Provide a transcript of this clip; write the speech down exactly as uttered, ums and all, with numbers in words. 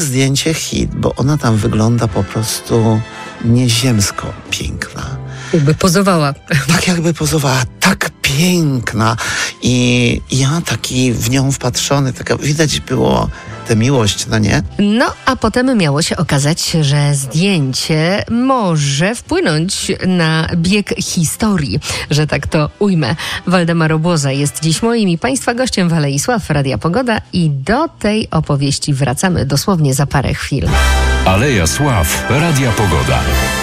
Zdjęcie hit, bo ona tam wygląda po prostu nieziemsko piękna. Jakby pozowała. Tak jakby pozowała, tak piękna. I ja taki w nią wpatrzony, taka widać było tę miłość, no nie? No, a potem miało się okazać, że zdjęcie może wpłynąć na bieg historii, że tak to ujmę. Waldemar Obłoza jest dziś moim i Państwa gościem w Alei Sław Radia Pogoda i do tej opowieści wracamy dosłownie za parę chwil. Aleja Sław Radia Pogoda.